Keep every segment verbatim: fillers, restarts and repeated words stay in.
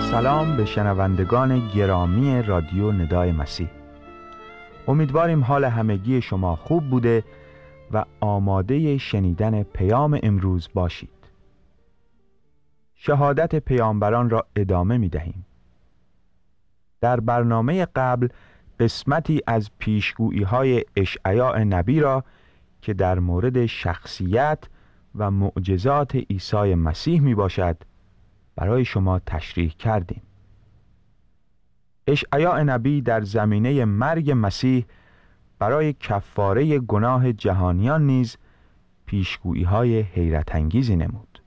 سلام به شنوندگان گرامی رادیو ندای مسیح. امیدواریم حال همگی شما خوب بوده و آماده شنیدن پیام امروز باشید. شهادت پیامبران را ادامه می دهیم. در برنامه قبل قسمتی از پیشگویی های اشعیا نبی را که در مورد شخصیت و معجزات عیسی مسیح می باشد برای شما تشریح کردیم. اشعیا نبی در زمینه مرگ مسیح برای کفاره گناه جهانیان نیز پیشگویی های حیرت انگیزی نمود.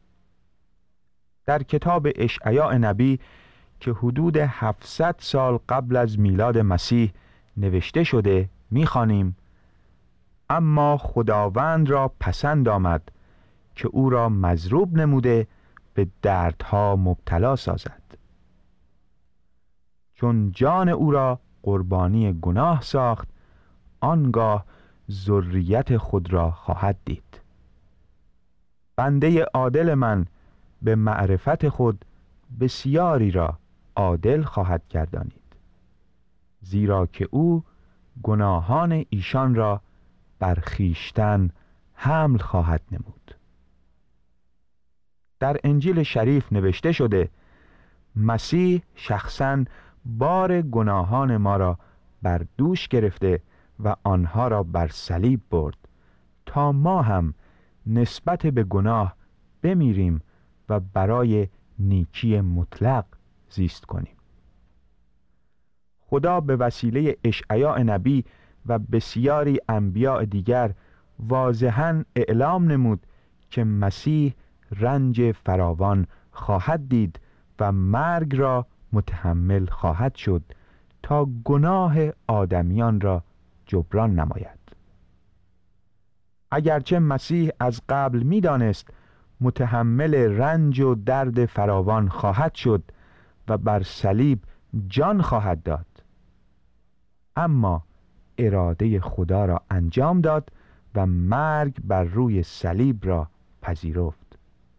در کتاب اشعیا نبی که حدود هفتصد سال قبل از میلاد مسیح نوشته شده می‌خوانیم: اما خداوند را پسند آمد که او را مضروب نموده به دردها مبتلا سازد، چون جان او را قربانی گناه ساخت، آنگاه ذریت خود را خواهد دید. بنده عادل من به معرفت خود بسیاری را عادل خواهد گردانید، زیرا که او گناهان ایشان را بر خویشتن حمل خواهد نمود. در انجیل شریف نوشته شده: مسیح شخصاً بار گناهان ما را بر دوش گرفته و آنها را بر صلیب برد تا ما هم نسبت به گناه بمیریم و برای نیکی مطلق زیست کنیم. خدا به وسیله اشعیا نبی و بسیاری انبیاء دیگر واضحاً اعلام نمود که مسیح رنج فراوان خواهد دید و مرگ را متحمل خواهد شد تا گناه آدمیان را جبران نماید. اگرچه مسیح از قبل می دانست متحمل رنج و درد فراوان خواهد شد و بر صلیب جان خواهد داد، اما اراده خدا را انجام داد و مرگ بر روی صلیب را پذیرفت.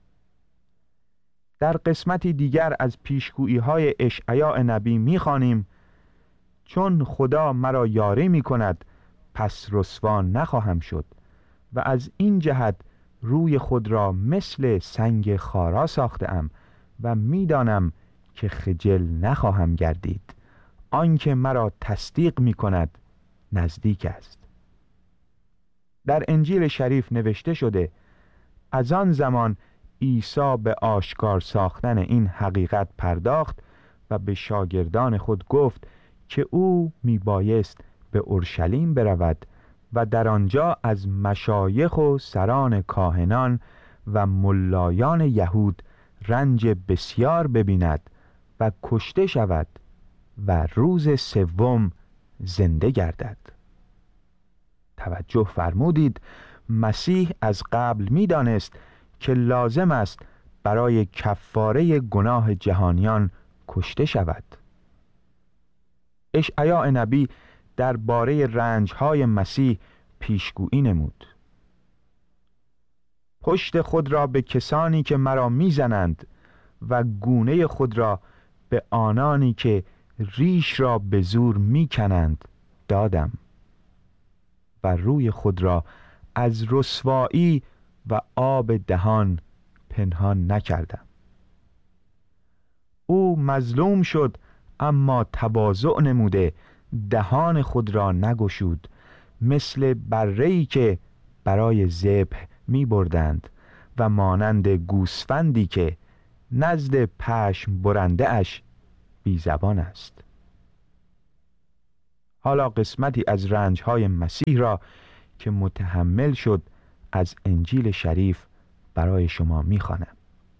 در قسمتی دیگر از پیشگویی های اشعیا نبی می خوانیم: چون خدا مرا یاری می کند پس رسوا نخواهم شد و از این جهت روی خود را مثل سنگ خارا ساختم و می دانم که خجل نخواهم گردید. آنکه مرا تصدیق می کند نزدیک است. در انجیل شریف نوشته شده: از آن زمان عیسی به آشکار ساختن این حقیقت پرداخت و به شاگردان خود گفت که او می بایست به اورشلیم برود و در آنجا از مشایخ و سران کاهنان و ملایان یهود رنج بسیار ببیند و کشته شود و روز سوم زنده گردد. توجه فرمودید، مسیح از قبل می دانست که لازم است برای کفاره گناه جهانیان کشته شود. اشعیا نبی درباره رنج‌های مسیح پیشگویی نمود: پشت خود را به کسانی که مرا میزنند و گونه خود را به آنانی که ریش را به زور میکنند دادم و روی خود را از رسوایی و آب دهان پنهان نکردم. او مظلوم شد اما تواضع نموده دهان خود را نگشود، مثل بره‌ای که برای ذبح می بردند و مانند گوسفندی که نزد پشم برنده اش بی زبان است. حالا قسمتی از رنجهای مسیح را که متحمل شد از انجیل شریف برای شما می خوانم.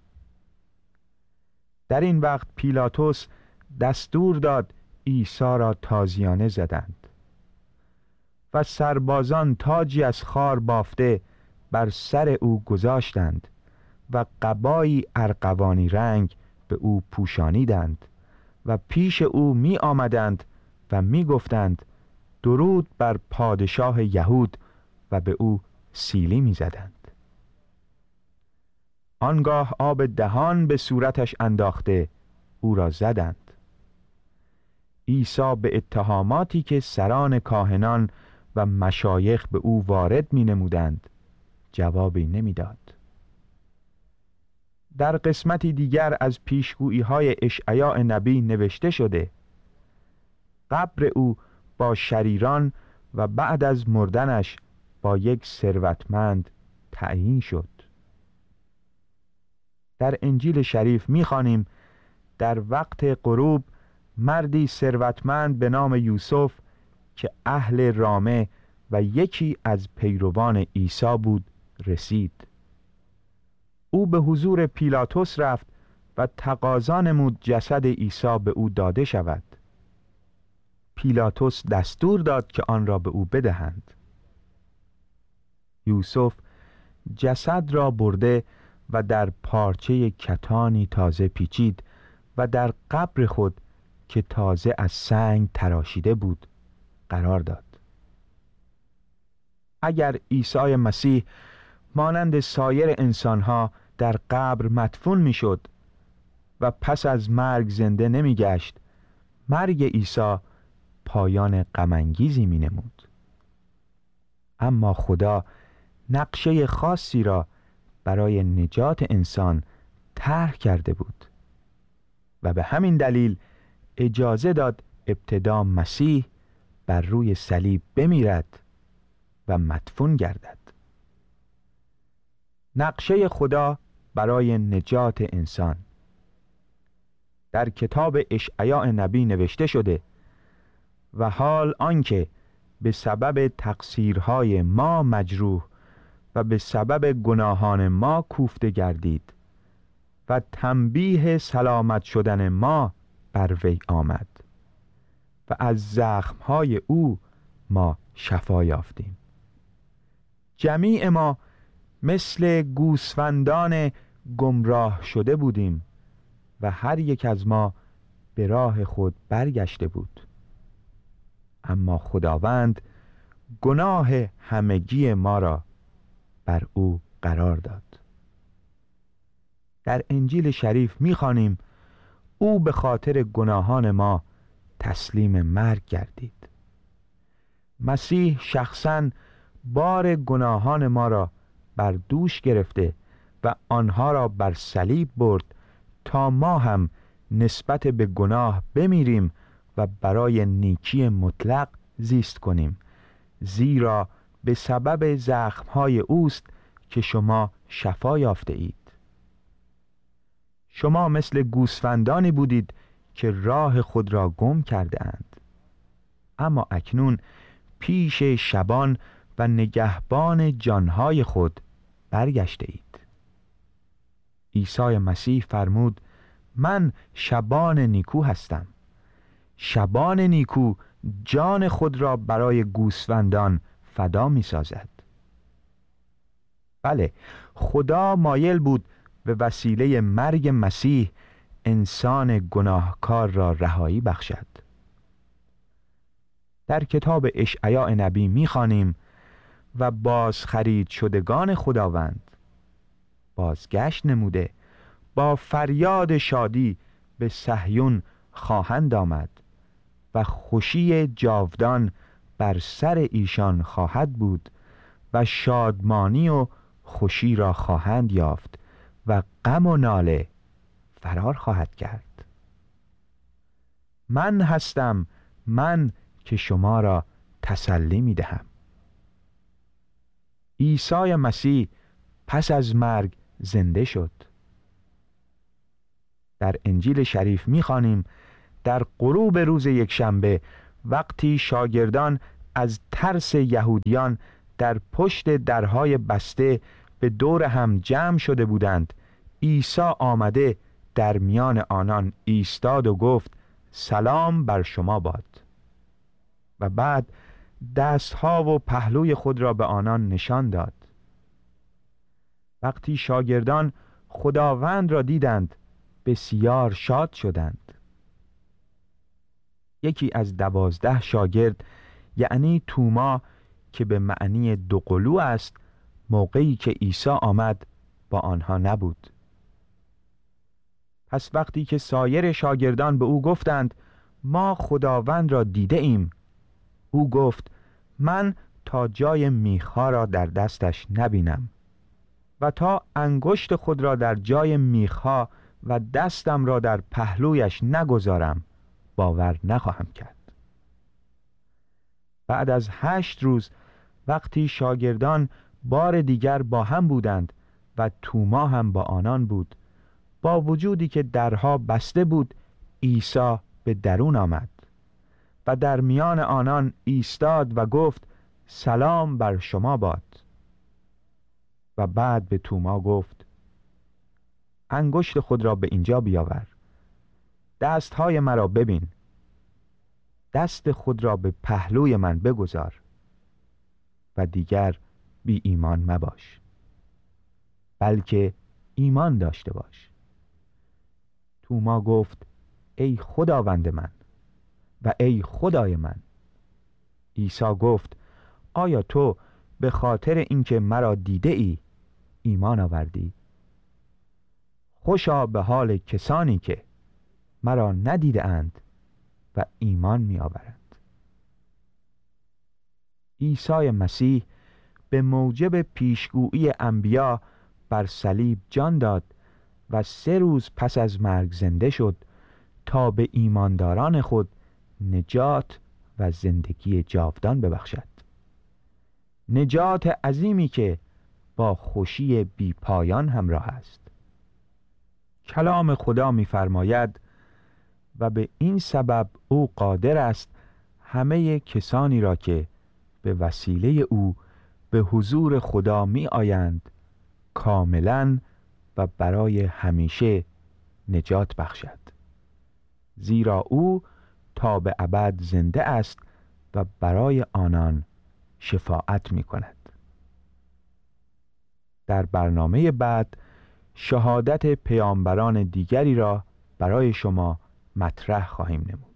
در این وقت پیلاطس دستور داد عیسی را تازیانه زدند و سربازان تاجی از خار بافته بر سر او گذاشتند و قبایی ارغوانی رنگ به او پوشانیدند و پیش او می آمدند و می گفتند: درود بر پادشاه یهود، و به او سیلی می زدند. آنگاه آب دهان به صورتش انداخته او را زدند. عیسی به اتهاماتی که سران کاهنان و مشایخ به او وارد می نمودند جوابی نمی داد. در قسمتی دیگر از پیشگویی های اشعیا نبی نوشته شده: قبر او با شریران و بعد از مردنش با یک ثروتمند تعیین شد. در انجیل شریف می‌خوانیم در وقت غروب مردی ثروتمند به نام یوسف که اهل رامه و یکی از پیروان عیسی بود رسید. او به حضور پیلاطس رفت و تقاضا نمود جسد عیسی به او داده شود. پیلاطس دستور داد که آن را به او بدهند. یوسف جسد را برده و در پارچه کتانی تازه پیچید و در قبر خود که تازه از سنگ تراشیده بود قرار داد. اگر عیسی مسیح مانند سایر انسانها در قبر مدفون میشد و پس از مرگ زنده نمی گشت، مرگ عیسی پایان غم‌انگیزی می نمود. اما خدا نقشه خاصی را برای نجات انسان طرح کرده بود و به همین دلیل اجازه داد ابتدا مسیح بر روی صلیب بمیرد و مدفون گردد. نقشه خدا برای نجات انسان در کتاب اشعیا نبی نوشته شده: و حال آنکه به سبب تقصیرهای ما مجروح و به سبب گناهان ما کوفته گردید و تنبیه سلامت شدن ما بر وی آمد و از زخمهای او ما شفا یافتیم. جمیع ما مثل گوسفندان گمراه شده بودیم و هر یک از ما به راه خود برگشته بود، اما خداوند گناه همگی ما را بر او قرار داد. در انجیل شریف می‌خوانیم او به خاطر گناهان ما تسلیم مرگ گردید. مسیح شخصاً بار گناهان ما را بر دوش گرفته و آنها را بر صلیب برد تا ما هم نسبت به گناه بمیریم و برای نیکی مطلق زیست کنیم، زیرا به سبب زخمهای اوست که شما شفا یافته اید. شما مثل گوسفندانی بودید که راه خود را گم کرده اند، اما اکنون پیش شبان و نگهبان جانهای خود برگشته اید. عیسی مسیح فرمود: من شبان نیکو هستم. شبان نیکو جان خود را برای گوسفندان فدا می سازد. بله، خدا مایل بود به وسیله مرگ مسیح انسان گناهکار را رهایی بخشد. در کتاب اشعیا نبی می‌خوانیم: و باز خرید شدگان خداوند بازگشت نموده با فریاد شادی به صهیون خواهند آمد و خوشی جاودان بر سر ایشان خواهد بود و شادمانی و خوشی را خواهند یافت و غم و ناله فرار خواهد کرد. من هستم، من که شما را تسلی می دهم. عیسی مسیح پس از مرگ زنده شد. در انجیل شریف می‌خوانیم در غروب روز یکشنبه وقتی شاگردان از ترس یهودیان در پشت درهای بسته به دور هم جمع شده بودند، عیسی آمده در میان آنان ایستاد و گفت: سلام بر شما باد. و بعد دستها و پهلوی خود را به آنان نشان داد. وقتی شاگردان خداوند را دیدند بسیار شاد شدند. یکی از دوازده شاگرد، یعنی توما که به معنی دوقلو است، موقعی که عیسی آمد با آنها نبود. پس وقتی که سایر شاگردان به او گفتند ما خداوند را دیده ایم، او گفت من تا جای میخها را در دستش نبینم و تا انگشت خود را در جای میخها و دستم را در پهلویش نگذارم باور نخواهم کرد. بعد از هشت روز وقتی شاگردان بار دیگر با هم بودند و توما هم با آنان بود، با وجودی که درها بسته بود عیسی به درون آمد و در میان آنان ایستاد و گفت سلام بر شما باد. و بعد به توما گفت انگشت خود را به اینجا بیاور، دستهای مرا ببین، دست خود را به پهلوی من بگذار و دیگر بی ایمان مباش، بلکه ایمان داشته باش. توما گفت ای خداوند من و ای خدای من. عیسی گفت آیا تو به خاطر اینکه مرا دیده ای ایمان آوردی؟ خوشا به حال کسانی که مرا ندیده اند و ایمان می آورند. عیسی مسیح به موجب پیشگویی انبیا بر صلیب جان داد و سه روز پس از مرگ زنده شد تا به ایمانداران خود نجات و زندگی جاودان ببخشد. نجات عظیمی که با خوشی بی پایان همراه است. کلام خدا می‌فرماید و به این سبب او قادر است همه کسانی را که به وسیله او به حضور خدا می آیند کاملاً و برای همیشه نجات بخشد، زیرا او تا به ابد زنده است و برای آنان شفاعت می کند. در برنامه بعد شهادت پیامبران دیگری را برای شما مطرح خواهیم نمود.